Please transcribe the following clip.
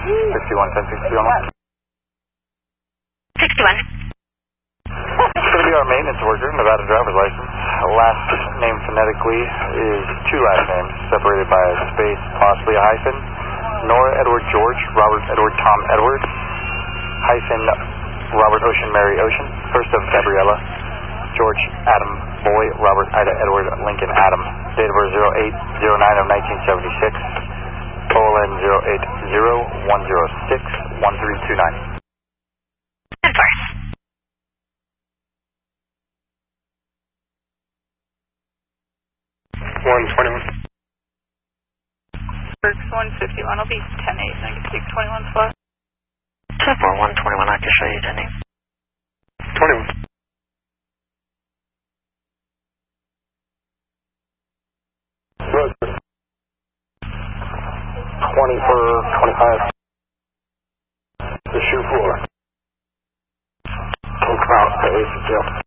61, 1061. 61. It's going to be our maintenance worker, Nevada driver's license. Last name phonetically is two last names, separated by a space, possibly a hyphen. Nora Edward George, Robert Edward Tom Edward, hyphen Robert Ocean Mary Ocean, first of Gabriella, George Adam Boy, Robert Ida Edward Lincoln Adam, date of birth 0809 of 1976, OLN 080-106-1329. And first. 121. Berks 151 will be 10-8, and I can take 21 spot. 24121, I can show you 10-8. 21. Road 20 for 25. The shoe floor. Come out to ACL.